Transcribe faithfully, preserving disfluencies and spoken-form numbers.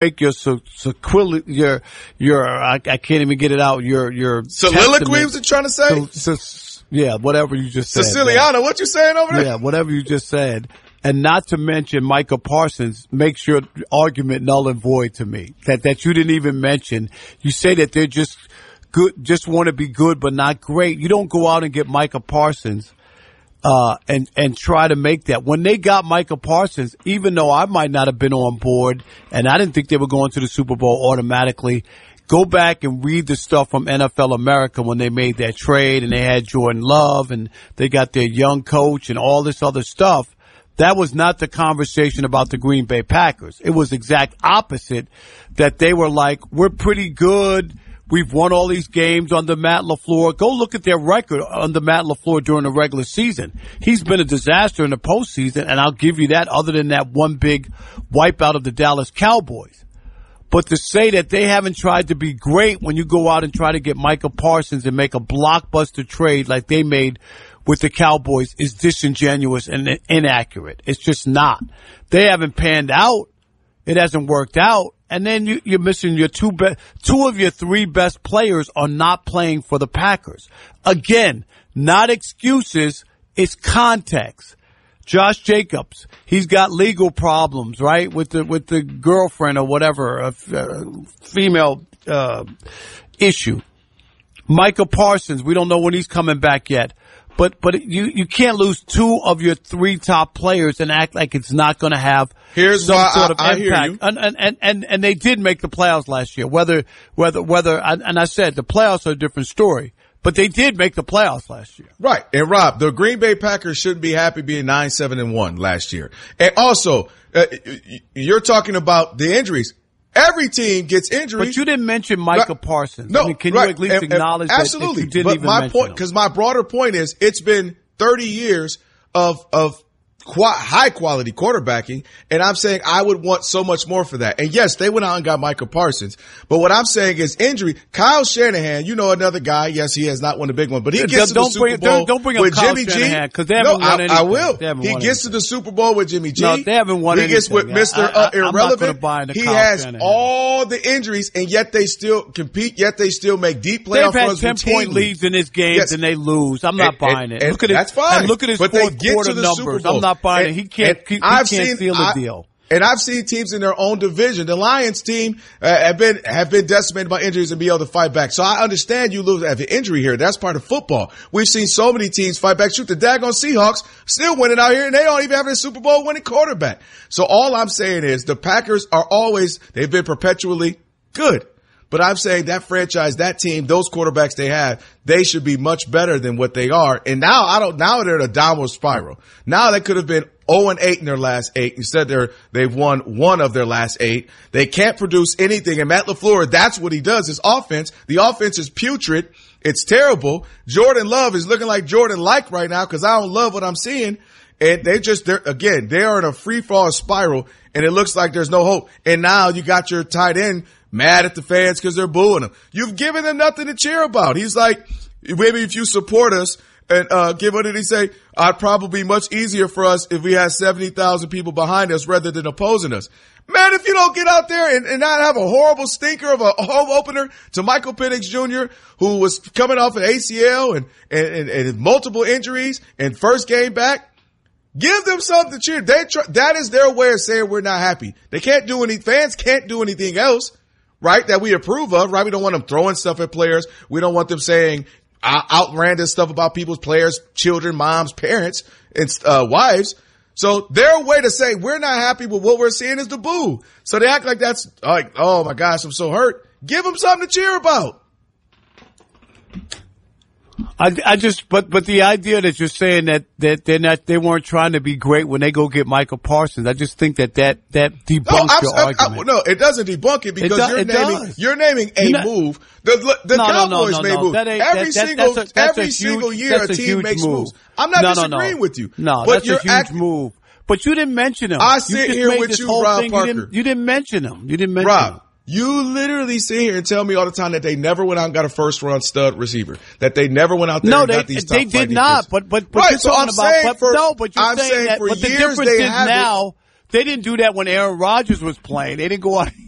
make your sequil, your your I, I can't even get it out. Your your soliloquy. Was it trying to say? So, so, yeah, whatever you just said. Siciliano, what you saying over there? Yeah, whatever you just said. And not to mention Micah Parsons makes your argument null and void to me. That that you didn't even mention. You say that they're just good, just want to be good but not great. You don't go out and get Micah Parsons uh, and and try to make that. When they got Micah Parsons, even though I might not have been on board and I didn't think they were going to the Super Bowl automatically, go back and read the stuff from N F L America when they made that trade and they had Jordan Love and they got their young coach and all this other stuff. That was not the conversation about the Green Bay Packers. It was exact opposite, that they were like, we're pretty good. We've won all these games under Matt LaFleur. Go look at their record under Matt LaFleur during the regular season. He's been a disaster in the postseason, and I'll give you that other than that one big wipeout of the Dallas Cowboys. But to say that they haven't tried to be great when you go out and try to get Micah Parsons and make a blockbuster trade like they made with the Cowboys is disingenuous and inaccurate. It's just not. They haven't panned out. It hasn't worked out. And then you, you're missing your two be- two of your three best players are not playing for the Packers. Again, not excuses. It's context. Josh Jacobs, he's got legal problems, right, with the with the girlfriend or whatever, a, a female uh, issue. Micah Parsons, we don't know when he's coming back yet. But but you, you can't lose two of your three top players and act like it's not going to have Here's some why sort of I, I impact. Hear you. And, and, and, and, and they did make the playoffs last year. Whether whether whether and I said the playoffs are a different story, but they did make the playoffs last year. Right. And Rob, the Green Bay Packers shouldn't be happy being nine seven and one last year. And also, uh, you're talking about the injuries. Every team gets injuries. But you didn't mention Micah right. Parsons. No, I mean, can right. you at least and, acknowledge and that, absolutely. that you didn't but even my mention point, because my broader point is, it's been thirty years of of qu- high quality quarterbacking, and I'm saying I would want so much more for that. And yes, they went out and got Micah Parsons, but what I'm saying is injury. Kyle Shanahan, you know, another guy. Yes, he has not won the big one, but he gets don't to the Super bring, Bowl don't, don't bring with Kyle Jimmy Shanahan, G. Because they haven't no, won I, anything. I will. He gets anything. to the Super Bowl with Jimmy G. No, they haven't won he anything. He gets with Mister I, I, uh, Irrelevant. He Kyle has Shanahan. all the injuries, and yet they still compete. Yet they still make deep playoff runs. They've had ten point leads in his games, yes. and they lose. I'm not and, buying and, it. And look at that's his, fine. And look at his but fourth they get quarter to the numbers. Super Bowl. I'm not buying and, it. He can't. He, he I've can't seen, seal the I, deal. And I've seen teams in their own division. The Lions team uh, have been have been decimated by injuries and be able to fight back. So I understand you lose have an injury here. That's part of football. We've seen so many teams fight back. Shoot, the daggone Seahawks still winning out here, and they don't even have a Super Bowl winning quarterback. So all I'm saying is the Packers are always, they've been perpetually good. But I'm saying that franchise, that team, those quarterbacks they have, they should be much better than what they are. And now I don't, now they're in a downward spiral. Now they could have been oh and eight in their last eight. Instead they're, they've won one of their last eight. They can't produce anything. And Matt LaFleur, that's what he does, his offense. The offense is putrid. It's terrible. Jordan Love is looking like Jordan like right now because I don't love what I'm seeing. And they just, they're, again, they are in a free fall spiral and it looks like there's no hope. And now you got your tight end mad at the fans because they're booing him. You've given them nothing to cheer about. He's like, maybe if you support us and uh give, what did he say? I'd probably be much easier for us if we had seventy thousand people behind us rather than opposing us. Man, if you don't get out there and, and not have a horrible stinker of a home opener to Michael Penix Junior, who was coming off an A C L and, and, and, and multiple injuries and first game back, give them something to cheer. They try, that is their way of saying we're not happy. They can't do any, fans can't do anything else. Right, that we approve of, right? We don't want them throwing stuff at players. We don't want them saying uh, outlandish stuff about people's players, children, moms, parents, and uh, wives. So their way to say we're not happy with what we're seeing is the boo. So they act like that's like, oh my gosh, I'm so hurt. Give them something to cheer about. I, I just, but, but the idea that you're saying that, that they're not, they weren't trying to be great when they go get Michael Parsons, I just think that that, that debunks no, your I, argument. I, no, it doesn't debunk it because it do, you're it naming, does. you're naming a not, move. The, the no, Cowboys no, no, no, made no. moves. That every that, single, that's a, that's every a single huge, year a a team makes move. moves. I'm not no, disagreeing no, no. with you. No, but that's you're a huge act- move. But you didn't mention him. I you sit just here made with this you, whole Rob thing, Parker. You didn't, you didn't mention him. You didn't mention Rob, him. You literally sit here and tell me all the time that they never went out and got a first round stud receiver. That they never went out there no, and they, got these top they did not. defenses. But but, but right, you're so talking I'm about saying but, for, no, but you're I'm saying, saying that. for But the years difference they is haven't. now they didn't do that when Aaron Rodgers was playing. They didn't go out